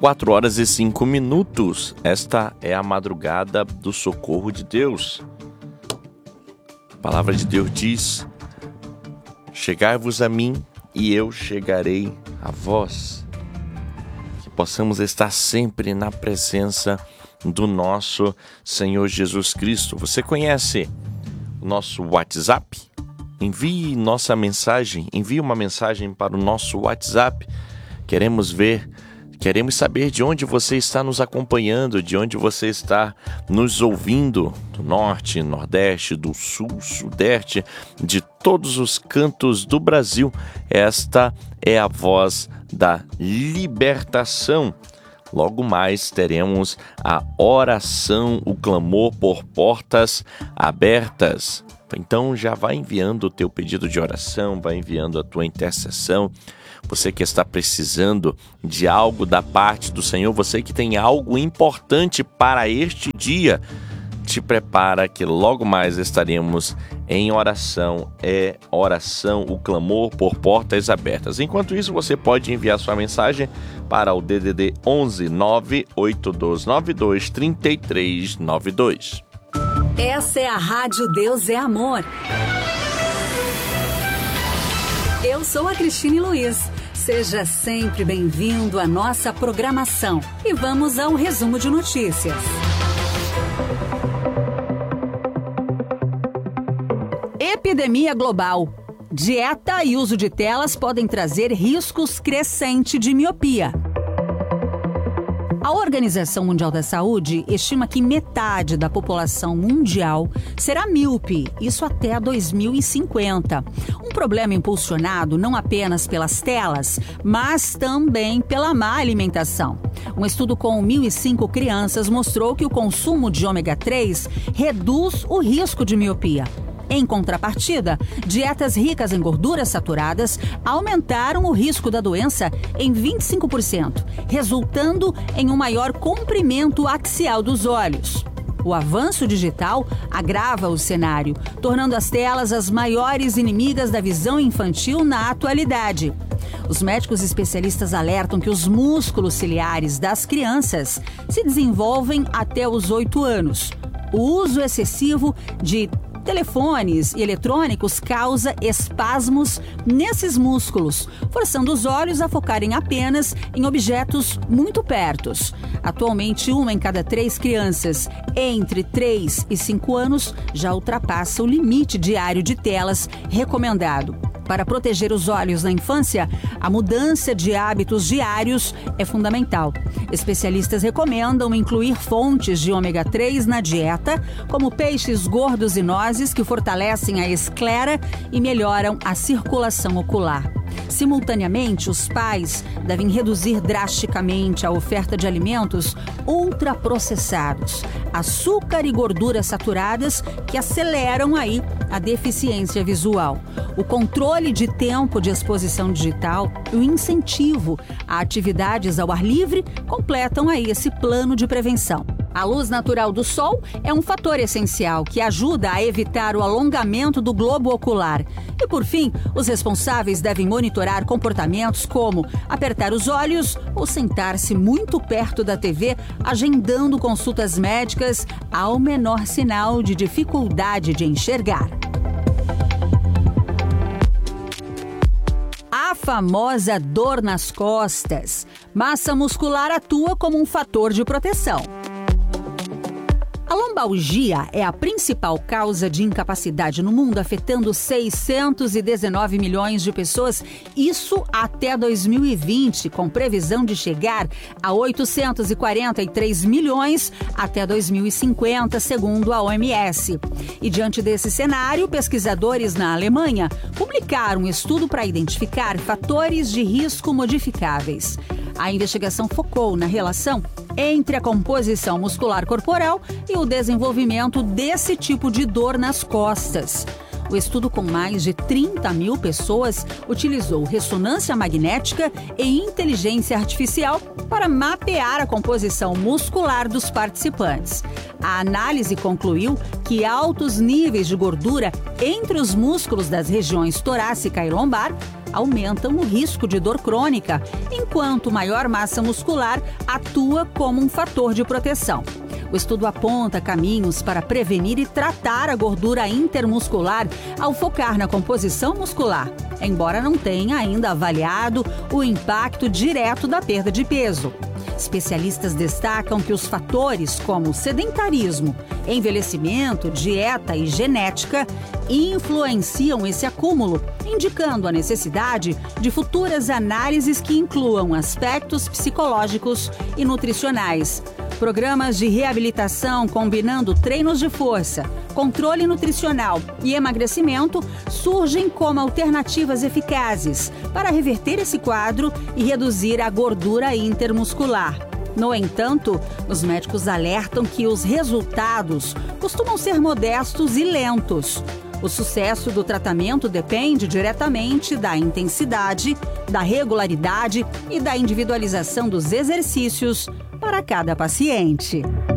4 horas e 5 minutos. Esta é a madrugada do socorro de Deus. A palavra de Deus diz: chegai-vos a mim e eu chegarei a vós. Que possamos estar sempre na presença do nosso Senhor Jesus Cristo. Você conhece o nosso WhatsApp? Envie uma mensagem para o nosso WhatsApp. Queremos saber de onde você está nos acompanhando, de onde você está nos ouvindo, do norte, nordeste, do sul, sudeste, de todos os cantos do Brasil. Esta é a voz da libertação. Logo mais teremos a oração, o clamor por portas abertas. Então já vai enviando o teu pedido de oração, vai enviando a tua intercessão. Você que está precisando de algo da parte do Senhor, você que tem algo importante para este dia, te prepara que logo mais estaremos em oração. É oração, o clamor por portas abertas. Enquanto isso, você pode enviar sua mensagem para o DDD 11 98292 3392. Essa é a Rádio Deus é Amor. Eu sou a Cristine Luiz. Seja sempre bem-vindo à nossa programação. E vamos ao resumo de notícias. Epidemia global. Dieta e uso de telas podem trazer riscos crescentes de miopia. A Organização Mundial da Saúde estima que metade da população mundial será míope, isso até 2050. Um problema impulsionado não apenas pelas telas, mas também pela má alimentação. Um estudo com 1.005 crianças mostrou que o consumo de ômega 3 reduz o risco de miopia. Em contrapartida, dietas ricas em gorduras saturadas aumentaram o risco da doença em 25%, resultando em um maior comprimento axial dos olhos. O avanço digital agrava o cenário, tornando as telas as maiores inimigas da visão infantil na atualidade. Os médicos especialistas alertam que os músculos ciliares das crianças se desenvolvem até os 8 anos. O uso excessivo de telefones e eletrônicos causa espasmos nesses músculos, forçando os olhos a focarem apenas em objetos muito perto. Atualmente, 1 em cada 3 crianças entre 3 e 5 anos já ultrapassa o limite diário de telas recomendado. Para proteger os olhos na infância, a mudança de hábitos diários é fundamental. Especialistas recomendam incluir fontes de ômega 3 na dieta, como peixes gordos e nozes, que fortalecem a esclera e melhoram a circulação ocular. Simultaneamente, os pais devem reduzir drasticamente a oferta de alimentos ultraprocessados, açúcar e gorduras saturadas que aceleram aí a deficiência visual. O controle de tempo de exposição digital e o incentivo a atividades ao ar livre completam aí esse plano de prevenção. A luz natural do sol é um fator essencial que ajuda a evitar o alongamento do globo ocular. E, por fim, os responsáveis devem monitorar comportamentos como apertar os olhos ou sentar-se muito perto da TV, agendando consultas médicas ao menor sinal de dificuldade de enxergar. A famosa dor nas costas. Massa muscular atua como um fator de proteção. A lombalgia é a principal causa de incapacidade no mundo, afetando 619 milhões de pessoas, isso até 2020, com previsão de chegar a 843 milhões até 2050, segundo a OMS. E diante desse cenário, pesquisadores na Alemanha publicaram um estudo para identificar fatores de risco modificáveis. A investigação focou na relação entre a composição muscular corporal e o desenvolvimento desse tipo de dor nas costas. O estudo, com mais de 30 mil pessoas, utilizou ressonância magnética e inteligência artificial para mapear a composição muscular dos participantes. A análise concluiu que altos níveis de gordura entre os músculos das regiões torácica e lombar aumentam o risco de dor crônica, enquanto maior massa muscular atua como um fator de proteção. O estudo aponta caminhos para prevenir e tratar a gordura intermuscular ao focar na composição muscular, embora não tenha ainda avaliado o impacto direto da perda de peso. Especialistas destacam que os fatores como sedentarismo, envelhecimento, dieta e genética influenciam esse acúmulo, indicando a necessidade de futuras análises que incluam aspectos psicológicos e nutricionais. Programas de reabilitação combinando treinos de força, controle nutricional e emagrecimento surgem como alternativas eficazes para reverter esse quadro e reduzir a gordura intermuscular. No entanto, os médicos alertam que os resultados costumam ser modestos e lentos. O sucesso do tratamento depende diretamente da intensidade, da regularidade e da individualização dos exercícios para cada paciente.